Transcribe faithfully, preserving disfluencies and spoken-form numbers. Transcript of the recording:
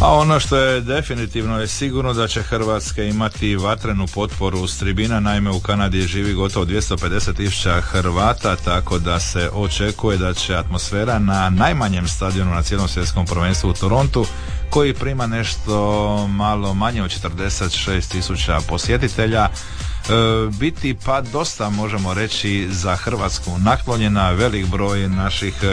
A ono što je definitivno je sigurno da će Hrvatska imati vatrenu potporu s tribina, naime u Kanadi živi gotovo dvjesto pedeset tisuća Hrvata, tako da se očekuje da će atmosfera na najmanjem stadionu na cijelom svjetskom prvenstvu u Torontu, koji prima nešto malo manje od četrdeset šest tisuća posjetitelja, biti pa dosta, možemo reći, za Hrvatsku naklonjena. Velik broj naših